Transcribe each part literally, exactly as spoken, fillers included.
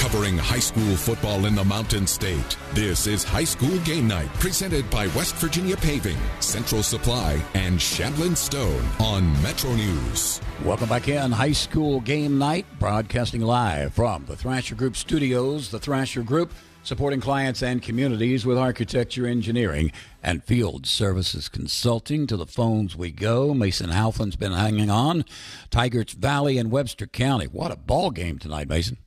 covering high school football in the Mountain State. This is High School Game Night, presented by West Virginia Paving, Central Supply, and Shamblin Stone on Metro News. Welcome back in High School Game Night, broadcasting live from the Thrasher Group studios. The Thrasher Group, supporting clients and communities with architecture, engineering, and field services consulting. To the phones we go. Mason Halflin's been hanging on. Tigers Valley and Webster County. What a ball game tonight, Mason.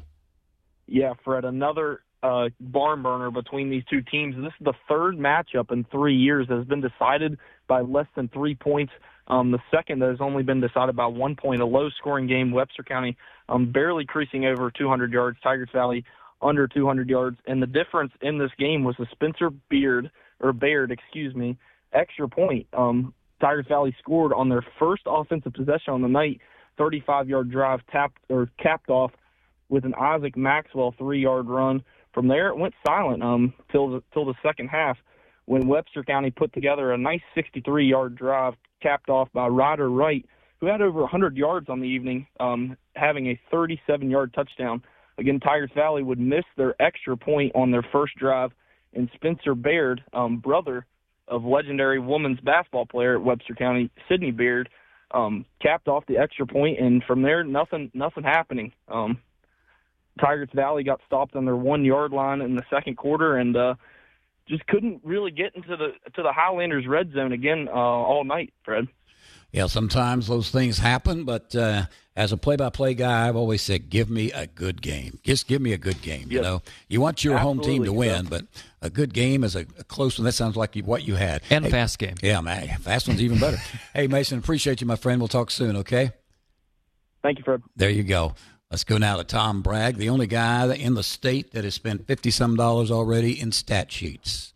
Yeah, Fred, another uh, barn burner between these two teams. This is the third matchup in three years that has been decided by less than three points. Um, the second that has only been decided by one point, a low-scoring game. Webster County um, barely creasing over two hundred yards. Tigers Valley under two hundred yards. And the difference in this game was the Spencer Beard, or Baird, excuse me, extra point. Um, Tigers Valley scored on their first offensive possession on the night, thirty-five-yard drive tapped or capped off with an Isaac Maxwell three-yard run. From there, it went silent um, till the, till the second half when Webster County put together a nice sixty-three-yard drive capped off by Ryder Wright, who had over one hundred yards on the evening, um, having a thirty-seven-yard touchdown. Again, Tigers Valley would miss their extra point on their first drive, and Spencer Baird, um, brother of legendary women's basketball player at Webster County, Sydney Baird, um, capped off the extra point, and from there, nothing nothing happening. Um, Tigers Valley got stopped on their one-yard line in the second quarter and uh, just couldn't really get into the to the Highlanders' red zone again uh, all night, Fred. Yeah, sometimes those things happen, but uh, as a play-by-play guy, I've always said, give me a good game. Just give me a good game, you Yes. know. You want your Absolutely, home team to win, so. but a good game is a, a close one. That sounds like you, what you had. And hey, a fast game. Yeah, man, fast one's even better. Hey, Mason, appreciate you, my friend. We'll talk soon, okay? Thank you, Fred. There you go. Let's go now to Tom Bragg, the only guy in the state that has spent fifty-some dollars already in stat sheets.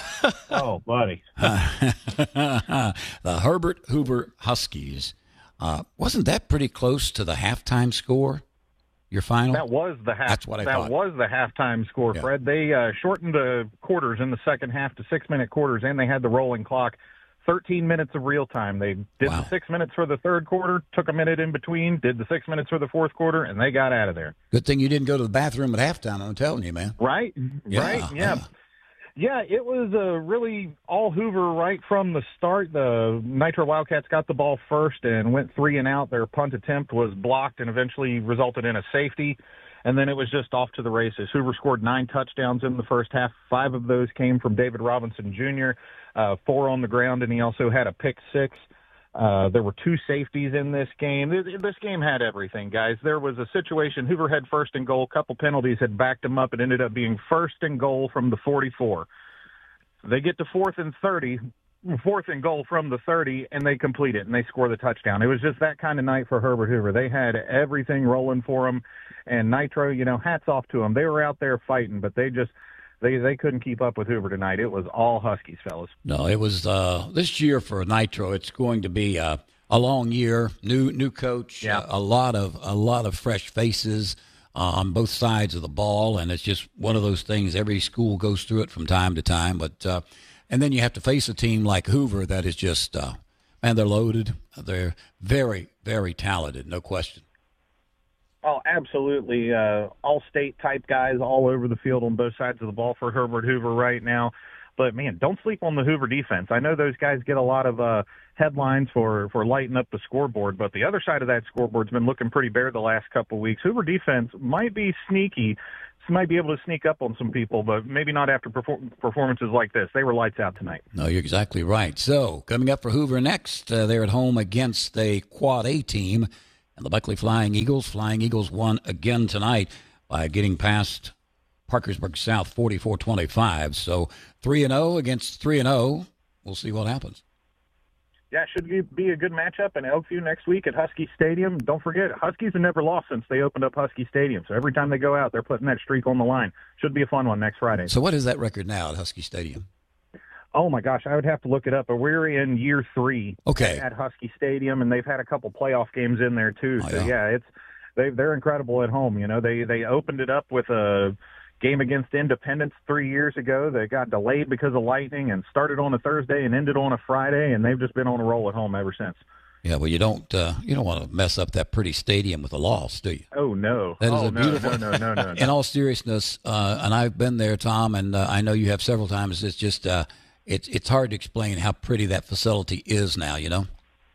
Oh, buddy. The Herbert Hoover Huskies. Uh, wasn't that pretty close to the halftime score, your final? That was the half. That's what I that thought. was the halftime score, Yeah. Fred. They uh, shortened the quarters in the second half to six-minute quarters, and they had the rolling clock. thirteen minutes of real time. They did Wow. the six minutes for the third quarter, took a minute in between, did the six minutes for the fourth quarter, and they got out of there. Good thing you didn't go to the bathroom at halftime, I'm telling you, man. Right? Yeah. Right? Yeah. Yeah, it was uh, really all Hoover right from the start. The Nitro Wildcats got the ball first and went three and out. Their punt attempt was blocked and eventually resulted in a safety. And then it was just off to the races. Hoover scored nine touchdowns in the first half. Five of those came from David Robinson Junior, uh, four on the ground, and he also had a pick six. Uh, there were two safeties in this game. This, this game had everything, guys. There was a situation. Hoover had first and goal. A couple penalties had backed them up. It ended up being first and goal from the forty-four. They get to fourth and thirty, fourth and goal from the thirty, and they complete it, and they score the touchdown. It was just that kind of night for Herbert Hoover. They had everything rolling for them, and Nitro, you know, hats off to them. They were out there fighting, but they just they they couldn't keep up with Hoover tonight. It was all Huskies, fellas. No, it was uh, this year for Nitro. It's going to be uh, a long year. New new coach, Yeah. uh, a lot of a lot of fresh faces uh, on both sides of the ball, and it's just one of those things. Every school goes through it from time to time, but uh, and then you have to face a team like Hoover that is just uh, man, they're loaded. They're very very talented, no question. Oh, absolutely. Uh, all-state type guys all over the field on both sides of the ball for Herbert Hoover right now. But, man, don't sleep on the Hoover defense. I know those guys get a lot of uh, headlines for, for lighting up the scoreboard, but the other side of that scoreboard's been looking pretty bare the last couple of weeks. Hoover defense might be sneaky, might be able to sneak up on some people, but maybe not after perform- performances like this. They were lights out tonight. No, you're exactly right. So, coming up for Hoover next, uh, they're at home against a Quad A team. And the Buckley Flying Eagles. Flying Eagles won again tonight by getting past Parkersburg South forty-four twenty-five. So three and oh against three and oh. We'll see what happens. Yeah, it should be a good matchup in Elkview next week at Husky Stadium. Don't forget, Huskies have never lost since they opened up Husky Stadium. So every time they go out, they're putting that streak on the line. Should be a fun one next Friday. So what is that record now at Husky Stadium? Oh, my gosh, I would have to look it up, but we're in year three Okay. at Husky Stadium, and they've had a couple playoff games in there, too. Oh, so, yeah. yeah, it's they, they're incredible at home. You know, they, they opened it up with a game against Independence three years ago. They got delayed because of lightning and started on a Thursday and ended on a Friday, and they've just been on a roll at home ever since. Yeah, well, you don't uh, you don't want to mess up that pretty stadium with a loss, do you? Oh no! That is oh, a beautiful. No, no, no, no, no. In all seriousness, uh, and I've been there, Tom, and uh, I know you have several times. It's just uh, it's it's hard to explain how pretty that facility is now. You know.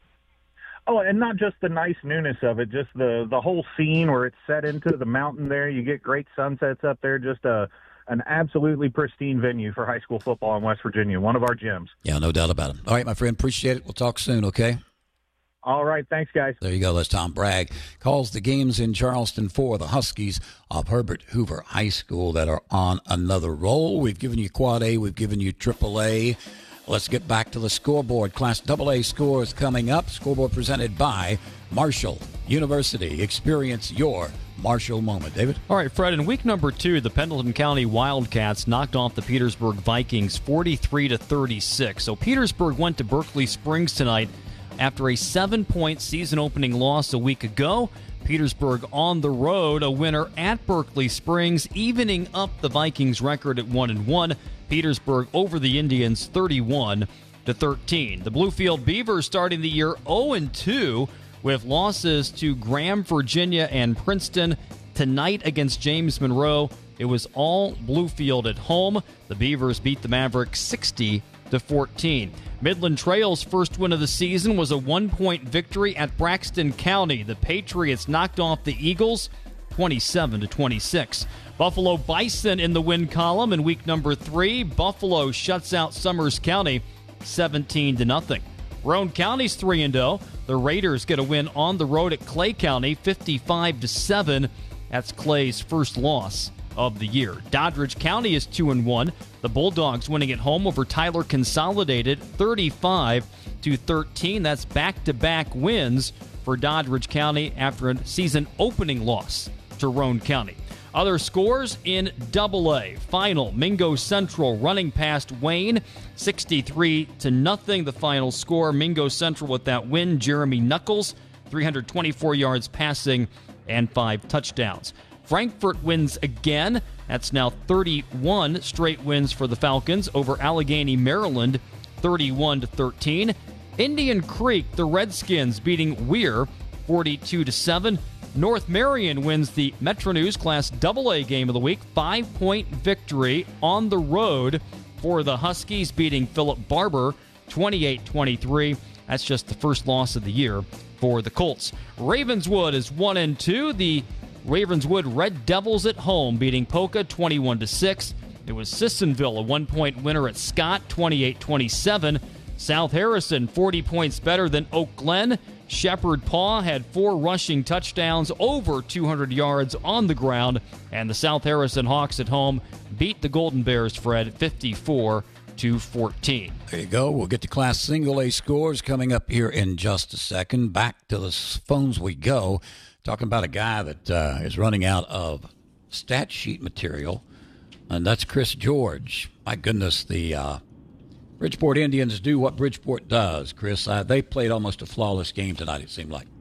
Oh, and not just the nice newness of it, just the the whole scene where it's set into the mountain there. You get great sunsets up there. Just a an absolutely pristine venue for high school football in West Virginia. One of our gyms. Yeah, no doubt about it. All right, my friend, appreciate it. We'll talk soon. Okay. All right, thanks, guys. There you go. That's Tom Bragg. Calls the games in Charleston for the Huskies of Herbert Hoover High School that are on another roll. We've given you Quad A. We've given you Triple A. Let's get back to the scoreboard. Class double A scores coming up. Scoreboard presented by Marshall University. Experience your Marshall moment. David? All right, Fred, in week number two, the Pendleton County Wildcats knocked off the Petersburg Vikings forty-three to thirty-six. So Petersburg went to Berkeley Springs tonight after a seven-point season-opening loss a week ago. Petersburg on the road, a winner at Berkeley Springs, evening up the Vikings' record at one and one. Petersburg over the Indians thirty-one to thirteen. The Bluefield Beavers starting the year oh and two with losses to Graham, Virginia, and Princeton. Tonight against James Monroe, it was all Bluefield at home. The Beavers beat the Mavericks sixty to fourteen. Midland Trail's first win of the season was a one-point victory at Braxton County. The Patriots knocked off the Eagles twenty-seven to twenty-six. Buffalo Bison in the win column in week number three. Buffalo shuts out Summers County seventeen to nothing. Roane County's three and oh. The Raiders get a win on the road at Clay County fifty-five to seven. That's Clay's first loss of the year. Doddridge County is two and one. The Bulldogs winning at home over Tyler Consolidated thirty-five to thirteen. That's back-to-back wins for Doddridge County after a season opening loss to Roane County. Other scores in double A. Final, Mingo Central running past Wayne sixty-three to nothing. The final score, Mingo Central with that win. Jeremy Knuckles, three hundred twenty-four yards passing and five touchdowns. Frankfort wins again. That's now thirty-one straight wins for the Falcons over Allegheny, Maryland, thirty-one to thirteen. Indian Creek, the Redskins beating Weir forty-two to seven. North Marion wins the Metro News Class double A game of the week. Five-point victory on the road for the Huskies, beating Philip Barber twenty-eight twenty-three. That's just the first loss of the year for the Colts. Ravenswood is one and two. The Ravenswood Red Devils at home beating Polka twenty-one to six. It was Sissonville, a one-point winner at Scott, twenty-eight twenty-seven. South Harrison, forty points better than Oak Glen. Shepherd Paw had four rushing touchdowns, over two hundred yards on the ground. And the South Harrison Hawks at home beat the Golden Bears, Fred, fifty-four to fourteen. There you go. We'll get to Class Single A scores coming up here in just a second. Back to the phones we go. Talking about a guy that uh, is running out of stat sheet material, and that's Chris George. My goodness, the uh, Bridgeport Indians do what Bridgeport does, Chris. Uh, they played almost a flawless game tonight, it seemed like.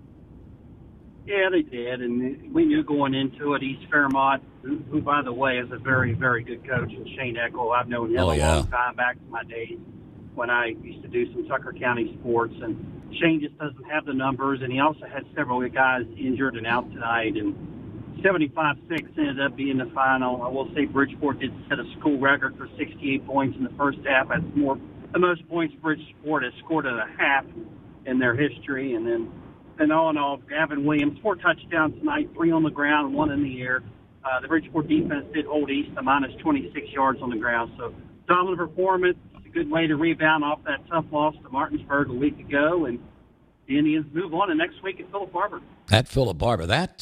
Yeah, they did, and we knew going into it, East Fairmont, who, who by the way, is a very, very good coach, and Shane Eckel. I've known him oh, a yeah. long time, back to my days when I used to do some Tucker County sports, and Shane just doesn't have the numbers, and he also had several guys injured and out tonight, and seventy-five six ended up being the final. I will say Bridgeport did set a school record for sixty-eight points in the first half. That's more the most points Bridgeport has scored in a half in their history. And then, and all in all, Gavin Williams, four touchdowns tonight, three on the ground, one in the air. Uh, the Bridgeport defense did hold East to minus twenty-six yards on the ground. So dominant performance. It's a good way to rebound off that tough loss to Martinsburg a week ago. And the Indians move on, and next week at Philip Barber. At Philip Barber. That